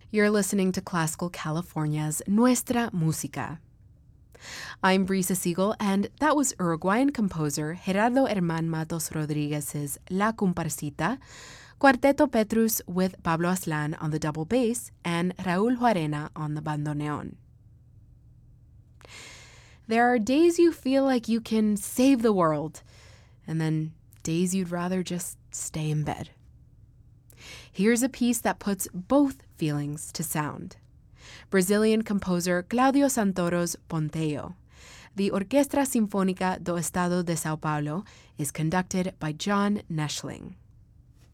You're listening to Classical California's Nuestra Música. I'm Brisa Siegel, and that was Uruguayan composer Gerardo Herman Matos Rodriguez's La Comparsita, Cuarteto Petrus with Pablo Aslan on the double bass and Raúl Juarena on the bandoneon. There are days you feel like you can save the world, and then days you'd rather just stay in bed. Here's a piece that puts both feelings to sound. Brazilian composer Claudio Santoro's Ponteio. The Orquestra Sinfónica do Estado de São Paulo is conducted by John Neschling.